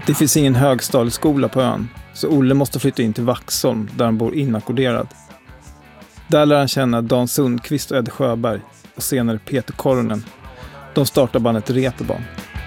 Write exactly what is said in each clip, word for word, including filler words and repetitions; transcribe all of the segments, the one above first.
Det finns ingen högstadieskola på ön, så Olle måste flytta in till Vaxholm där han bor inackorderad. Där lär han känna Dan Sundqvist och Ed Sjöberg och senare Peter Korhonen. De startar bandet Reeperbahn.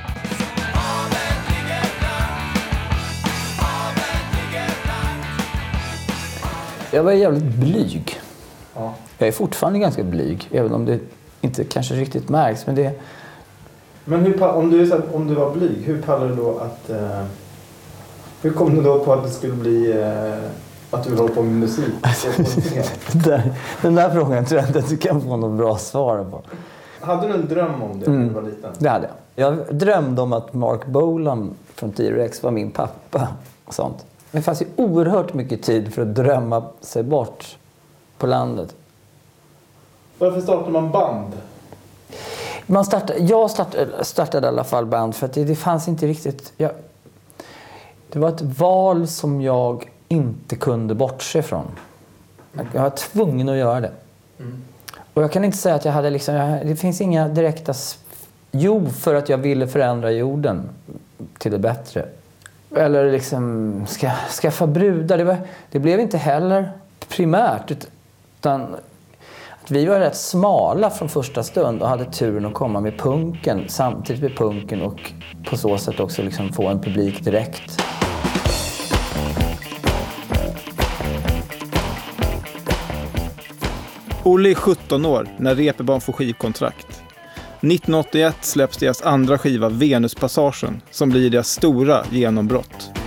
Jag var jävligt blyg. Ja. Jag är fortfarande ganska blyg, även om det inte kanske riktigt märks. Men, det... men hur, om, du är så här, om du var blyg, hur pallar du då att... Eh, hur kom du då på att det skulle bli... Eh, att du håller på med musik? där, den där frågan tror jag inte att du kan få något bra svar på. Hade du en dröm om det mm. när du var liten? Det hade jag. Jag drömde om att Mark Bolan från T-Rex var min pappa och sånt. Det fanns ju oerhört mycket tid för att drömma sig bort på landet. Varför startar man band? Man startade, jag startade, startade i alla fall band för att det, det fanns inte riktigt... Jag, det var ett val som jag inte kunde bortse från. Jag var tvungen att göra det. Mm. Och jag kan inte säga att jag hade liksom... Jag, det finns inga direkta... Jo, för att jag ville förändra jorden till det bättre. Eller liksom ska, skaffa brudar. Det, var, det blev inte heller primärt. Utan att vi var rätt smala från första stund och hade turen att komma med punken. Samtidigt med punken och på så sätt också liksom få en publik direkt. Olle är sjutton år när Reeperbahn får skivkontrakt. nittonhundraåttioett släpps deras andra skiva Venuspassagen som blir deras stora genombrott.